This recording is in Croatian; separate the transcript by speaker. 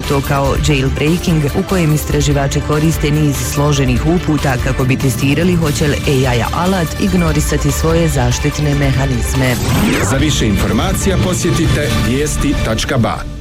Speaker 1: to kao jailbreaking, u kojem istraživači koriste niz složenih uputa kako bi testirali hoće li AI alat ignorisati svoje zaštitne mehanizme.
Speaker 2: Za više informacija posjetite vijesti.ba.